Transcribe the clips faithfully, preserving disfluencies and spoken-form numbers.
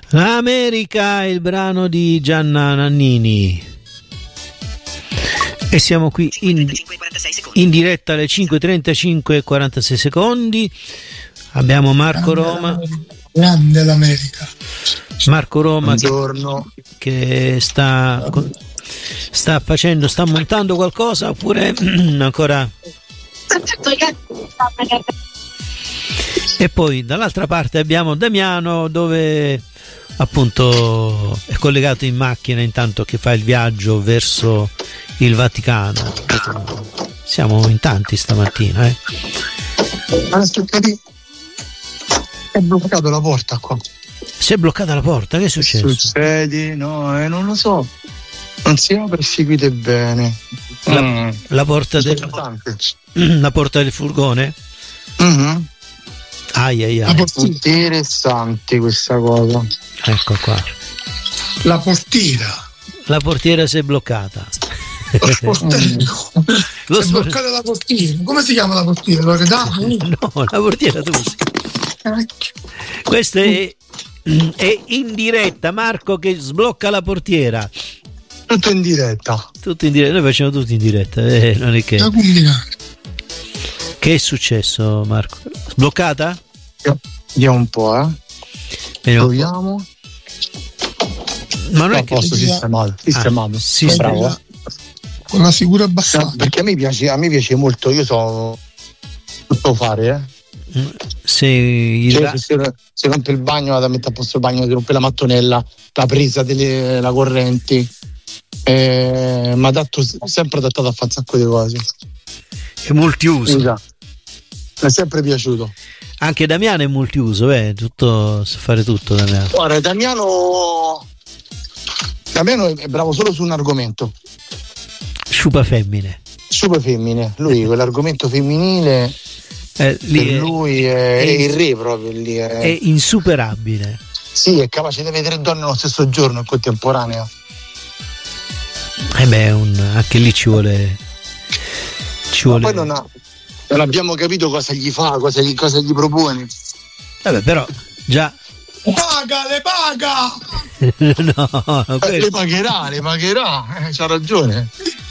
America, il brano di Gianna Nannini. E siamo qui in, in diretta alle cinque e trentacinque e quarantasei secondi. Abbiamo Marco Roma. Grande l'America. Marco Roma che, che Buongiorno. sta, sta facendo, sta montando qualcosa oppure ancora? E poi dall'altra parte abbiamo Damiano, dove appunto è collegato in macchina intanto che fa il viaggio verso il Vaticano. Siamo in tanti stamattina, eh. È bloccato la porta qua. Si è bloccata la porta, che è successo? Succede? No, eh, non lo so. Non si apre, seguite bene. La, mm. la porta del la porta del furgone? Mm-hmm. Ai ai ai. Interessante questa cosa. Ecco qua. La portiera. La portiera si è bloccata. Lo sportello. Lo si è bloccata la portiera. Come si chiama la portiera? Loredano? No, la portiera tu sì. Questo è, è in diretta. Marco che sblocca la portiera. Tutto in diretta. Tutto in diretta. Noi facciamo tutto in diretta. Eh, non è che. Che è successo, Marco? Sbloccata? Vediamo un po', eh. Vediamo Proviamo. Un Ma non no, è che posso sistemato. Sistemato. Ah, sì, bravo. La, con la figura abbassata. No, perché a me piace, a me piace molto. Io so tutto fare, eh. Se, il cioè, ra- se, se rompe il bagno, vado a mettere a posto il bagno, si rompe la mattonella, la presa delle la correnti. Eh, ma adatto, sempre adattato a fare un sacco di cose. È multiuso. Esatto. Mi è sempre piaciuto. Anche Damiano è multiuso, eh, tutto, sa fare tutto Damiano. Guarda, Damiano Damiano è bravo solo su un argomento. Sciupa femmine. Sciupa femmine. Lui quell'argomento femminile eh, lì per è, lui è, è, è il re proprio lì. È, è insuperabile. Sì, è capace di avere tre donne nello stesso giorno in contemporanea. Eh beh, un, anche lì ci vuole. Ci Ma vuole. poi non, ha, non abbiamo capito cosa gli fa, cosa gli, cosa gli propone. Vabbè, però già. Paga, le paga! No, no, eh, le pagherà, le pagherà, eh, c'ha ragione.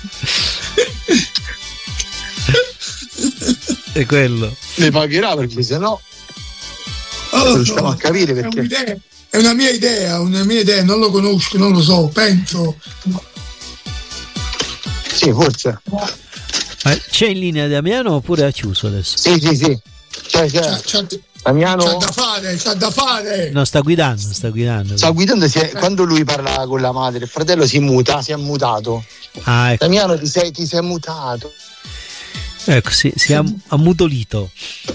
È quello. Le pagherà perché sennò oh, non riusciamo no, a capire perché. È un'idea, è una mia idea, una mia idea, non lo conosco, non lo so, penso. Sì, forse. Ma c'è in linea Damiano oppure ha chiuso adesso? Sì, sì, sì. Cioè, cioè, C'ha, c'ha, Damiano c'ha da fare, c'ha da fare. No, sta guidando, sta guidando. Sta guidando, si è, quando lui parla con la madre, il fratello si muta, si è mutato. Ah, ecco. Damiano, ti sei, ti sei mutato. Ecco, si, si è ammutolito.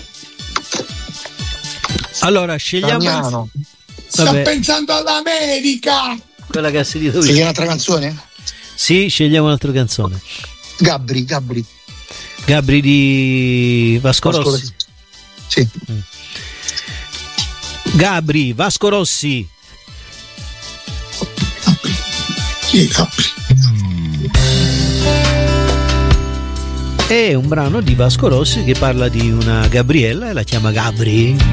Allora, scegliamo. Damiano. Sta pensando all'America. Quella che ha sentito. Scegli un'altra canzone? Sì, scegliamo un'altra canzone. Gabri, Gabri. Gabri di Vasco, Vasco Rossi. Rossi. Sì. Mm. Gabri, Vasco Rossi. Gabri. Chi è Gabri? È un brano di Vasco Rossi che parla di una Gabriella e la chiama Gabri.